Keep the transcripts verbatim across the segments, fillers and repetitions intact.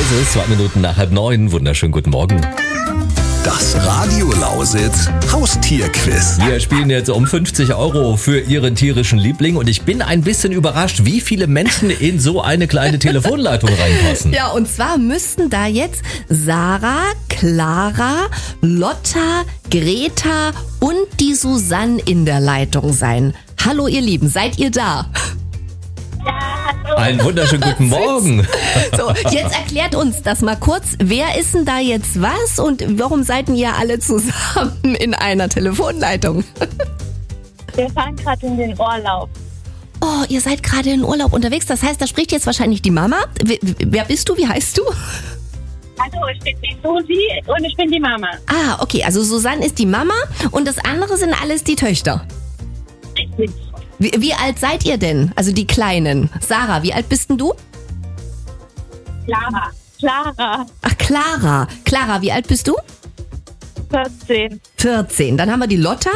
Es ist zwei Minuten nach halb neun. Wunderschönen guten Morgen. Das Radio Lausitz Haustierquiz. Wir spielen jetzt um fünfzig Euro für Ihren tierischen Liebling und ich bin ein bisschen überrascht, wie viele Menschen in so eine kleine Telefonleitung reinpassen. Ja, und zwar müssten da jetzt Sarah, Clara, Lotta, Greta und die Susanne in der Leitung sein. Hallo ihr Lieben, seid ihr da? Einen wunderschönen guten Morgen. So, jetzt erklärt uns das mal kurz. Wer ist denn da jetzt was und warum seid ihr alle zusammen in einer Telefonleitung? Wir fahren gerade in den Urlaub. Oh, ihr seid gerade in Urlaub unterwegs. Das heißt, da spricht jetzt wahrscheinlich die Mama. Wer, wer bist du? Wie heißt du? Hallo, ich bin die Susi und ich bin die Mama. Ah, okay. Also Susanne ist die Mama und das andere sind alles die Töchter. Richtig. Wie, wie alt seid ihr denn? Also die Kleinen. Sarah, wie alt bist denn du? Clara. Clara. Ach, Clara. Clara, wie alt bist du? vierzehn. vierzehn. Dann haben wir die Lotta.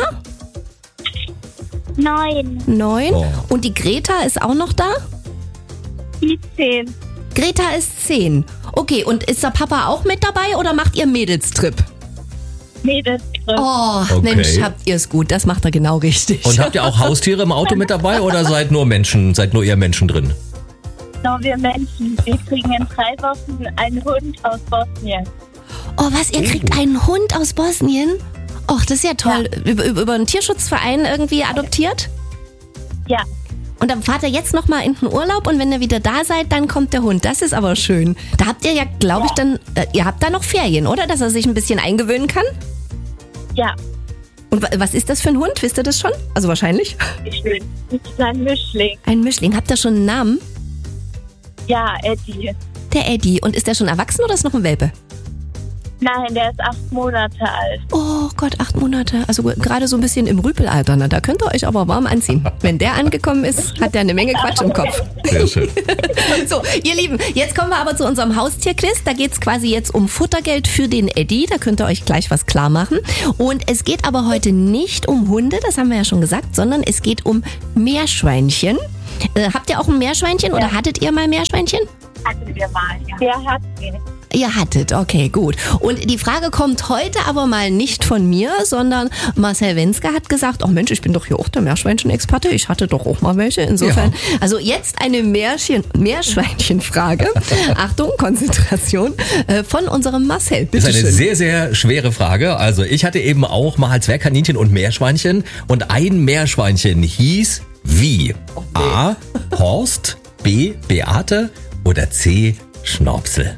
neun. neun. Oh. Und die Greta ist auch noch da? Die zehn. Greta ist zehn. Okay, und ist der Papa auch mit dabei oder macht ihr Mädelstrip? Mädels. Oh, Okay. Mensch, habt ihr es gut. Das macht er genau richtig. Und habt ihr auch Haustiere im Auto mit dabei oder seid nur Menschen, seid nur ihr Menschen drin? Nur wir Menschen. Wir kriegen in drei Wochen einen Hund aus Bosnien. Oh, was? Ihr kriegt einen Hund aus Bosnien? Och, das ist ja toll. Über, über, über einen Tierschutzverein irgendwie adoptiert? Ja. Und dann fahrt ihr jetzt nochmal in den Urlaub und wenn ihr wieder da seid, dann kommt der Hund. Das ist aber schön. Da habt ihr ja, glaube ich, dann, äh, ihr habt da noch Ferien, oder? Dass er sich ein bisschen eingewöhnen kann? Ja. Und wa- was ist das für ein Hund? Wisst ihr das schon? Also wahrscheinlich. Ich bin. Das ist ein Mischling. Ein Mischling. Habt ihr schon einen Namen? Ja, Eddie. Der Eddie. Und ist der schon erwachsen oder ist noch ein Welpe? Nein, der ist acht Monate alt. Oh Gott, acht Monate. Also gerade so ein bisschen im Rüpelalter. Na, da könnt ihr euch aber warm anziehen. Wenn der angekommen ist, hat der eine Menge Quatsch im Kopf. Sehr schön. So, ihr Lieben, jetzt kommen wir aber zu unserem Haustierquiz. Da geht's quasi jetzt um Futtergeld für den Eddie. Da könnt ihr euch gleich was klar machen. Und es geht aber heute nicht um Hunde, das haben wir ja schon gesagt, sondern es geht um Meerschweinchen. Äh, habt ihr auch ein Meerschweinchen oder hattet ihr mal Meerschweinchen? Hatten wir mal, ja. Der hat ihn. Ihr hattet, okay, gut. Und die Frage kommt heute aber mal nicht von mir, sondern Marcel Wenske hat gesagt, ach Mensch, ich bin doch hier auch der Meerschweinchen-Experte, ich hatte doch auch mal welche. Insofern, Ja. also jetzt eine Meerschen, Meerschweinchen-Frage. Achtung, Konzentration äh, von unserem Marcel. Das Bitte ist eine schön. sehr, sehr schwere Frage. Also ich hatte eben auch mal Zwergkaninchen und Meerschweinchen und ein Meerschweinchen hieß wie? A. Horst, B. Beate oder C. Schnopsel?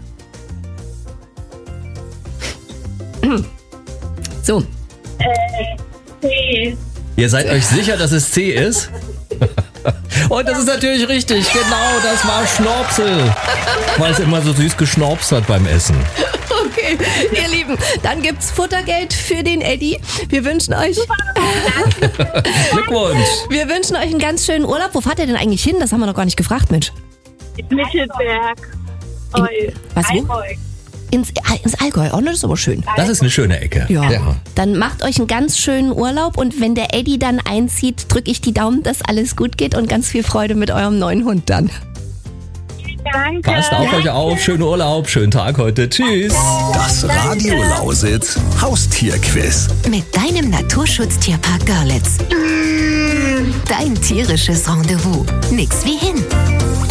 So, Äh, C. Ihr seid euch sicher, dass es C ist? Und das ist natürlich richtig, genau, das war Schnopsel. Weil es immer so süß geschnopst hat beim Essen. okay, ihr Lieben, dann gibt's Futtergeld für den Eddie. Wir wünschen euch, Glückwunsch. wir wünschen euch einen ganz schönen Urlaub. Wo fahrt ihr denn eigentlich hin? Das haben wir noch gar nicht gefragt, Mensch. Mittelberg. In- Eu. was, wo? Allgäu. Ins, ah, ins Allgäu. Oh, das ist aber schön. Das ist eine schöne Ecke. Ja. Dann macht euch einen ganz schönen Urlaub und wenn der Eddie dann einzieht, drücke ich die Daumen, dass alles gut geht und ganz viel Freude mit eurem neuen Hund dann. Danke. Passt auf euch auf, schönen Urlaub, schönen Tag heute. Tschüss. Das Radio Lausitz Haustierquiz. Mit deinem Naturschutztierpark Görlitz. Dein tierisches Rendezvous. Nix wie hin.